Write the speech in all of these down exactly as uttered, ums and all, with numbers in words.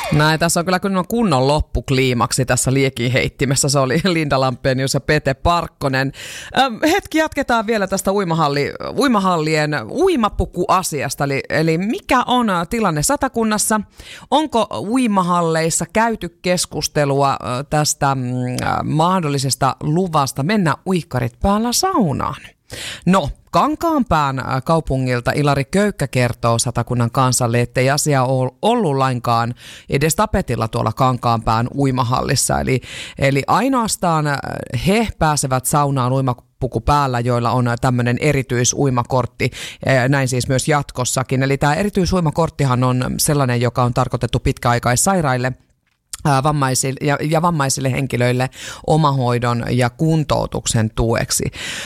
Näin, tässä on kyllä kunnon loppukliimaksi tässä liekinheittimessä. Se oli Linda Lampenius ja Pete Parkkonen. Ähm, hetki jatketaan vielä tästä uimahalli, uimahallien uimapukuasiasta. Eli, eli mikä on tilanne Satakunnassa? Onko uimahalleissa käyty keskustelua tästä mm, mahdollisesta luvasta mennä uikkarit päällä saunaan? No, Kankaanpään kaupungilta Ilari Köykkä kertoo Satakunnan kansalle, ettei asia ole ollut lainkaan edes tapetilla tuolla Kankaanpään uimahallissa. Eli, eli ainoastaan he pääsevät saunaan uimapuku päällä, joilla on tämmöinen erityisuimakortti, näin siis myös jatkossakin. Eli tämä erityisuimakorttihan on sellainen, joka on tarkoitettu pitkäaikaissairaille Vammaisille ja, ja vammaisille henkilöille omahoidon ja kuntoutuksen tueksi.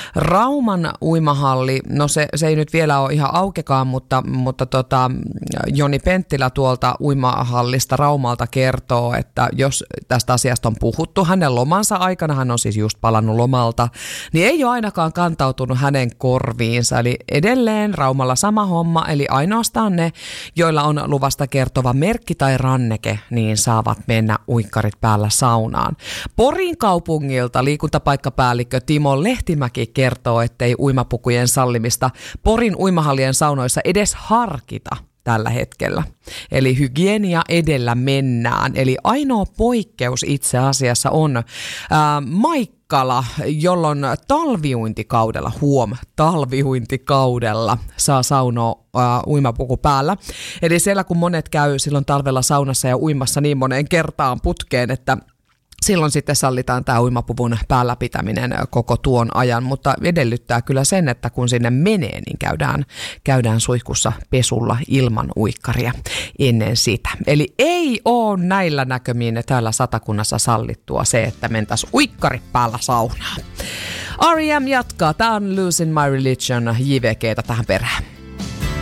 Rauman uimahalli, no se, se ei nyt vielä ole ihan aukekaan, mutta, mutta tota, Joni Penttilä tuolta uimahallista Raumalta kertoo, että jos tästä asiasta on puhuttu hänen lomansa aikana, hän on siis just palannut lomalta, niin ei ole ainakaan kantautunut hänen korviinsa. Eli edelleen Raumalla sama homma, eli ainoastaan ne, joilla on luvasta kertova merkki tai ranneke, niin saavat mennä uikkarit päällä saunaan. Porin kaupungilta liikuntapaikkapäällikkö Timo Lehtimäki kertoo, ettei uimapukujen sallimista Porin uimahallien saunoissa edes harkita tällä hetkellä. Eli hygienia edellä mennään. Eli ainoa poikkeus itse asiassa on ää, Maikkala, jolloin talviuintikaudella, huom, talviuintikaudella saa saunoa ää, uimapuku päällä. Eli siellä kun monet käy silloin talvella saunassa ja uimassa niin moneen kertaan putkeen, että silloin sitten sallitaan tämä uimapuvun päällä pitäminen koko tuon ajan, mutta edellyttää kyllä sen, että kun sinne menee, niin käydään, käydään suihkussa pesulla ilman uikkaria ennen sitä. Eli ei ole näillä näkymin täällä Satakunnassa sallittua se, että mentäisiin uikkarit päällä saunaan. R E M jatkaa. Tämä on Losing My Religion, J V G:tä tähän perään.